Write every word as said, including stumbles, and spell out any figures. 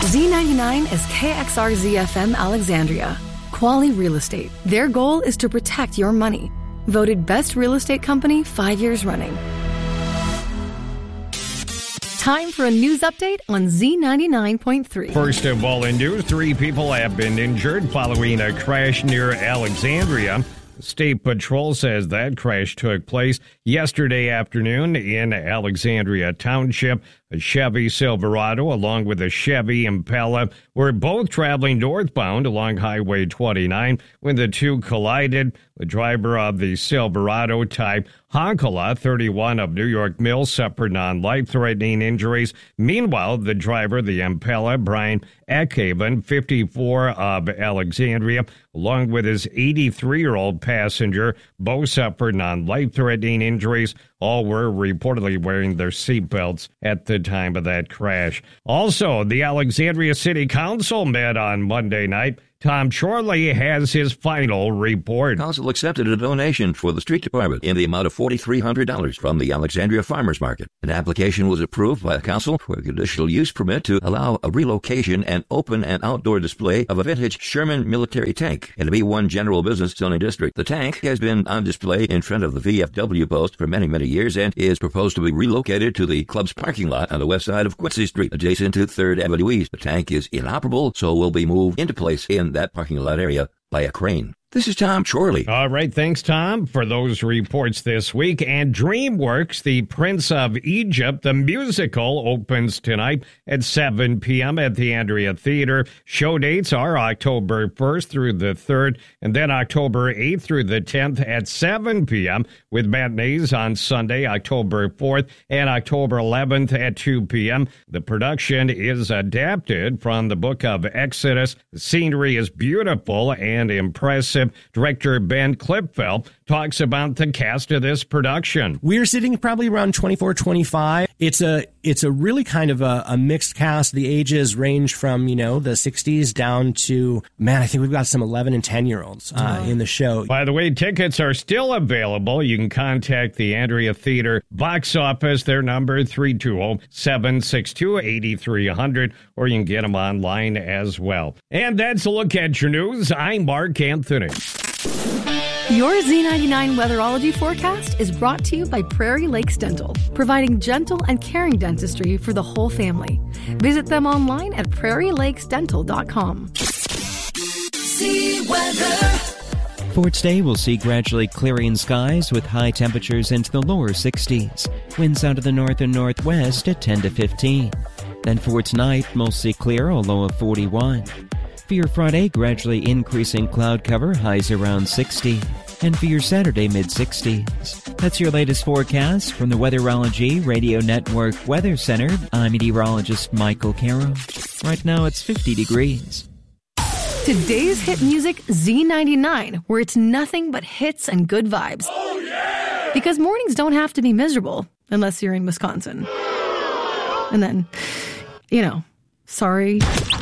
Z ninety-nine is K X R Z F M Alexandria. Quality Real Estate. Their goal is to protect your money. Voted Best Real Estate Company five years running. Time for a news update on Z ninety-nine point three. First of all, in news, three people have been injured following a crash near Alexandria. State Patrol says that crash took place yesterday afternoon in Alexandria Township. A Chevy Silverado along with a Chevy Impala were both traveling northbound along Highway twenty-nine when the two collided. The driver of the Silverado type Honkola, thirty-one of New York Mills, suffered non-life-threatening injuries. Meanwhile, the driver, the Impala, Brian Eckhaven, fifty-four of Alexandria, along with his eighty-three-year-old passenger, both suffered non-life-threatening injuries. All were reportedly wearing their seatbelts at the time of that crash. Also, the Alexandria City Council met on Monday night. Tom Chorley has his final report. Council accepted a donation for the street department in the amount of four thousand three hundred dollars from the Alexandria Farmers Market. An application was approved by the council for a conditional use permit to allow a relocation and open and outdoor display of a vintage Sherman military tank in the B one General Business Zoning District. The tank has been on display in front of the V F W post for many, many years and is proposed to be relocated to the club's parking lot on the west side of Quincy Street, adjacent to third Avenue East. The tank is inoperable, so will be moved into place in that parking lot area by a crane. This is Tom Chorley. All right, thanks, Tom, for those reports this week. And DreamWorks, The Prince of Egypt, the musical, opens tonight at seven p.m. at the Andrea Theater. Show dates are October first through the third, and then October eighth through the tenth at seven p.m., with matinees on Sunday, October fourth, and October eleventh at two p.m. The production is adapted from the book of Exodus. The scenery is beautiful and impressive. Director Ben Klipfeld talks about the cast of this production. We're sitting probably around twenty-four, twenty-five. It's a it's a really kind of a, a mixed cast. The ages range from, you know, the sixties down to, man, I think we've got some eleven and ten year olds uh, oh. in the show. By the way, tickets are still available. You can contact the Andrea Theater box office. Their number three two zero, seven six two, eight three zero zero, or you can get them online as well. And that's a look at your news. I'm Mark Anthony. Your Z ninety-nine weatherology forecast is brought to you by Prairie Lakes Dental, providing gentle and caring dentistry for the whole family. Visit them online at prairie lakes dental dot com. See weather. For today, we'll see gradually clearing skies with high temperatures into the lower sixties. Winds out of the north and northwest at ten to fifteen. Then for tonight, mostly clear, a low of forty-one. For your Friday, gradually increasing cloud cover, highs around sixty. And for your Saturday, mid-sixties. That's your latest forecast from the Weatherology Radio Network Weather Center. I'm meteorologist Michael Caro. Right now, it's fifty degrees. Today's hit music, Z ninety-nine, where it's nothing but hits and good vibes. Oh, yeah! Because mornings don't have to be miserable, unless you're in Wisconsin. And then, you know, sorry.